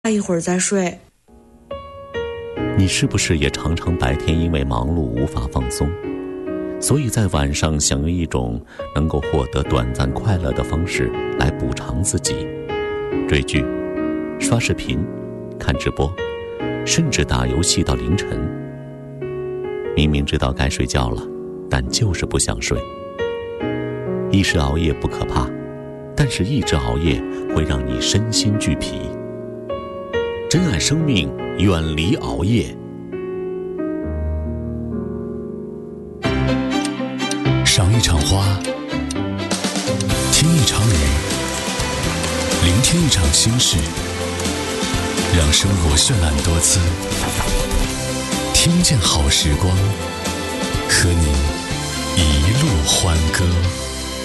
一会儿再睡。 你是不是也常常白天因为忙碌无法放松，所以在晚上想用一种能够获得短暂快乐的方式来补偿自己？追剧、刷视频、看直播，甚至打游戏到凌晨。明明知道该睡觉了，但就是不想睡。一时熬夜不可怕，但是一直熬夜会让你身心俱疲。珍爱生命，远离熬夜。 赏一场花，听一场雨，聆听一场心事，让生活绚烂多姿。听见好时光，和你一路欢歌。